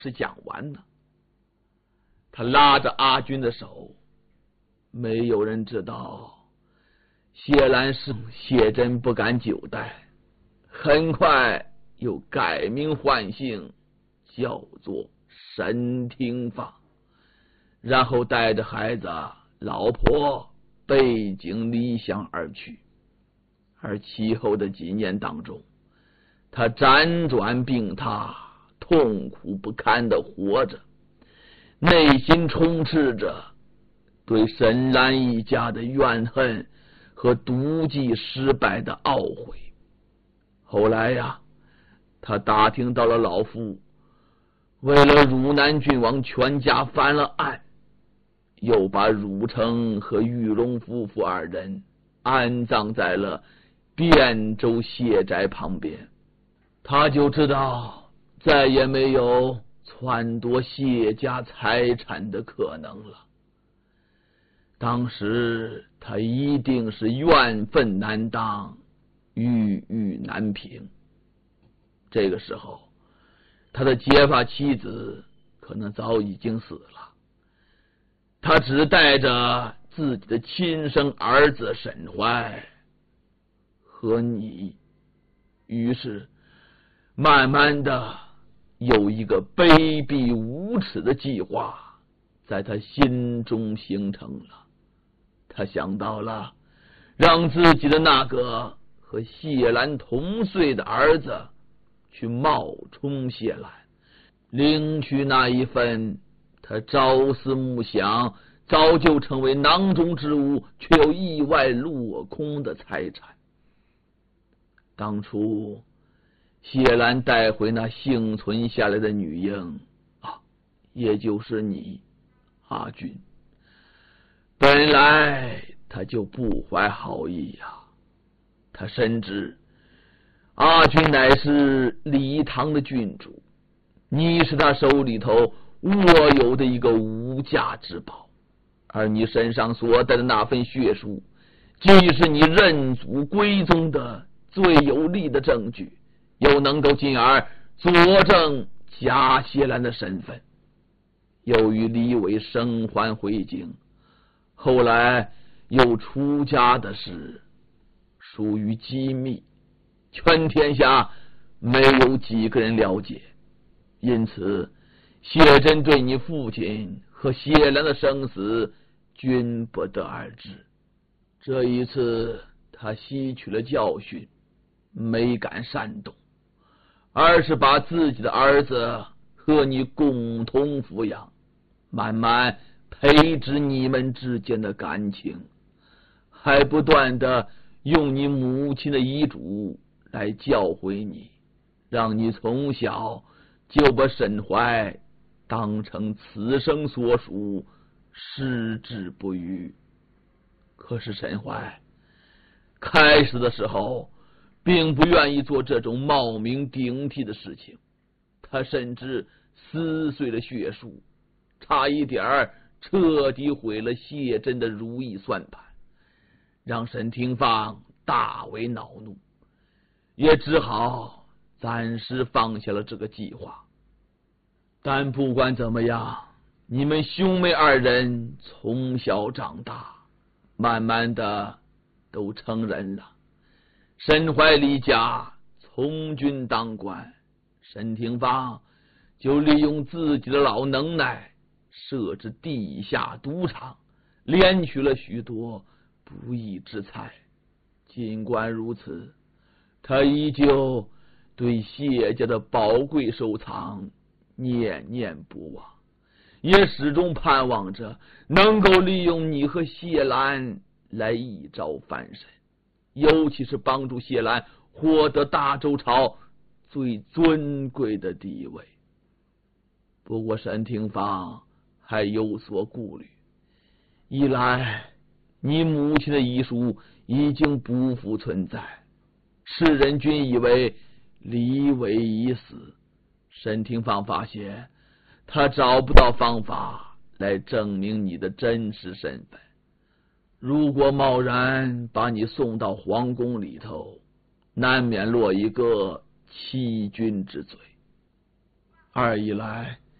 是讲完呢。他拉着阿军的手，没有人知道谢兰是谢珍不敢久待，很快又改名换姓，叫做沈廷芳，然后带着孩子老婆背井离乡而去。而其后的几年当中，他辗转病榻，痛苦不堪的活着，内心充斥着对沈兰一家的怨恨和毒计失败的懊悔。后来呀，他打听到了老夫为了汝南郡王全家翻了案，又把汝城和玉荣夫妇二人安葬在了汴州谢宅旁边，他就知道再也没有篡夺谢家财产的可能了。当时他一定是怨愤难当，郁郁难平。这个时候，他的结发妻子可能早已经死了，他只带着自己的亲生儿子沈怀和你，于是慢慢的有一个卑鄙无耻的计划在他心中形成了。他想到了让自己的那个和谢兰同岁的儿子去冒充谢兰，领取那一份他朝思暮想早就成为囊中之物却又意外落空的财产。当初谢兰带回那幸存下来的女婴也就是你阿军，本来他就不怀好意呀。他深知阿军乃是礼堂的郡主，你是他手里头握有的一个无价之宝，而你身上所带的那份血书，既是你认祖归宗的最有力的证据，又能够进而佐证贾谢兰的身份。由于李伟生还回京，后来又出家的事属于机密，全天下没有几个人了解，因此谢珍对你父亲和谢兰的生死均不得而知。这一次他吸取了教训，没敢煽动，而是把自己的儿子和你共同抚养，慢慢培植你们之间的感情，还不断的用你母亲的遗嘱来教诲你，让你从小就把沈怀当成此生所属，矢志不渝。可是沈怀开始的时候并不愿意做这种冒名顶替的事情，他甚至撕碎了血书，差一点彻底毁了谢珍的如意算盘，让沈廷芳大为恼怒，也只好暂时放下了这个计划。但不管怎么样，你们兄妹二人从小长大，慢慢的都成人了。沈怀离家从军当官，沈廷芳就利用自己的老能耐，设置地下赌场，敛取了许多不义之财。尽管如此，他依旧对谢家的宝贵收藏念念不忘，也始终盼望着能够利用你和谢兰来一朝翻身，尤其是帮助谢兰获得大周朝最尊贵的地位。不过沈廷芳还有所顾虑，一来你母亲的遗书已经不复存在，世人均以为李伟已死，沈廷芳发现他找不到方法来证明你的真实身份。如果贸然把你送到皇宫里头，难免落一个欺君之罪。二一来